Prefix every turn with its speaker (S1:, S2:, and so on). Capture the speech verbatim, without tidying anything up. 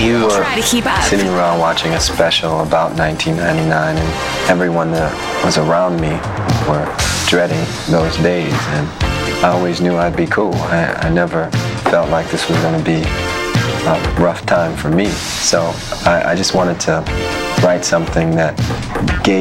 S1: you
S2: we were
S1: try to keep up.
S2: Sitting around watching a special about nineteen ninety-nine, and everyone that was around me were dreading those days, and I always knew I'd be cool. I, I never felt like this was going to be a rough time for me. So I, I just wanted to write something that gave